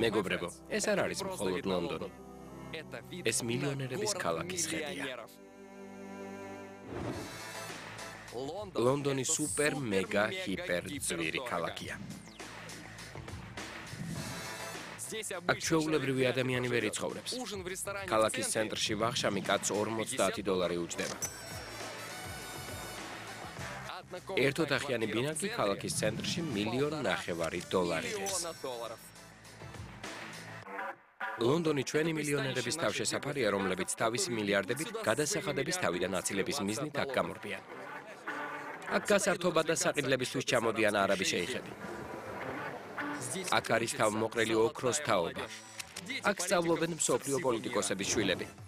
მეგობრებო, ეს არ არის მხოლოდ ლონდონი. ეს მილიონერების ქალაქის ხედია. ლონდონი სუპერ მეგა ჰიპერ ძვირი ქალაქია. აქ ჩვეულებრივი ადამიანი ვერ იცხოვრებს. ქალაქის ცენტრში ვახშამი კაცს $50 უჯდება. ერთოთახიანი ბინაკლი ქალაქის ცენტრში $1,500,000 ღირს. ლონდონი ჩვენი მილიონერების თავშესაფარია, რომლებიც თავისი მილიარდებით გადასახადების თავიდან აცილების მიზნით აქ გამორბიან. აქ გასართობა და საყიდლებისთვის ჩამოდიან არაბი შეიხები. აქ არის თავმოყრილი ოქროს თაობა. აქ სწავლობენ მსოფლიო პოლიტიკოსების შვილები.